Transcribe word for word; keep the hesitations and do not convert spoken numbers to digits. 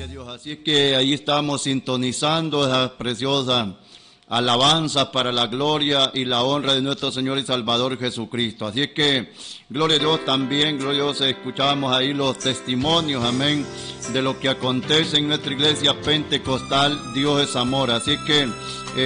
a Dios. Así es que ahí estamos sintonizando esa preciosa alabanza para la gloria y la honra de nuestro Señor y Salvador Jesucristo. Así es que, gloria a Dios también, gloria a Dios, escuchamos ahí los testimonios, amén, de lo que acontece en nuestra iglesia pentecostal, Dios es amor. Así es que